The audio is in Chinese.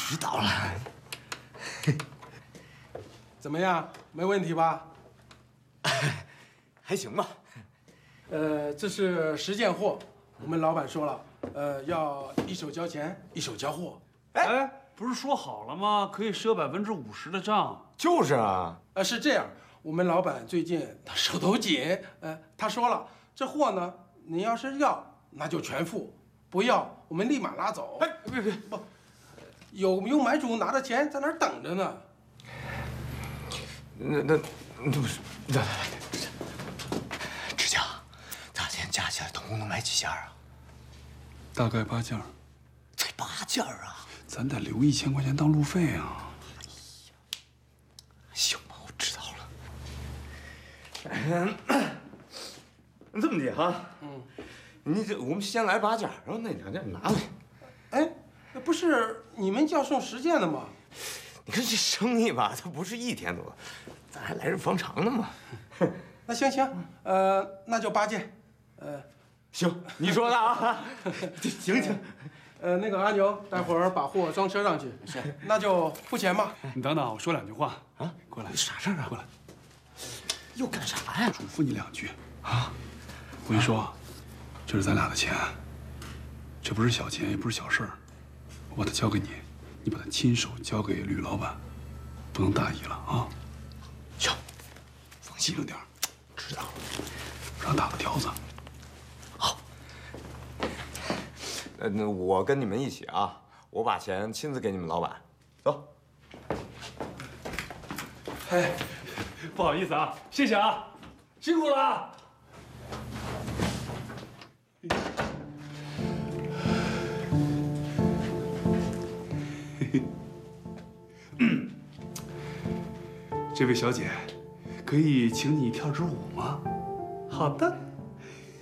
知道了。 怎么样？没问题吧？ 还行吧。 这是10件货，我们老板说了，要一手交钱，一手交货。 哎，不是说好了吗？可以赊50%的账。 就是啊。 是这样，我们老板最近他手头紧，他说了，这货呢，你要是要，那就全付；不要，我们立马拉走。 哎，别， 不，有买主拿着钱在那儿等着呢。 那不是，来，志强，咱现在加起来总共能买几件啊？ 大概8件。 才8件啊！ 咱得留1000块钱当路费啊。 行吧，我知道了。这么的哈，我们先来8件，然后那2件拿回去。 哎，不是你们要送10件的吗？ 你看这生意吧，它不是1天做，咱还来日方长呢嘛。 那行，那就8件。 行，你说的啊。行。 那个阿牛，待会儿把货装车上去。 是， 那就付钱吧。 你等等，我说2句话啊。过来， 啥事儿啊？ 过来， 又干啥呀？ 嘱咐你2句啊。我跟你说，这是咱俩的钱，这不是小钱，也不是小事儿。我把它交给你，你把它亲手交给吕老板，不能大意了啊。 行，放心机灵点儿。 知道了。 让打个条子。 好。那我跟你们一起啊，我把钱亲自给你们老板。走。 哎，不好意思啊，谢谢啊，辛苦了啊。这位小姐，可以请你跳支舞吗？好的。